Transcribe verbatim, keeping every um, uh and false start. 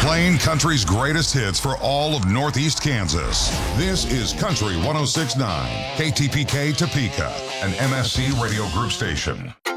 Playing country's greatest hits for all of Northeast Kansas. This is Country one oh six point nine, K T P K Topeka, an M F C radio group station.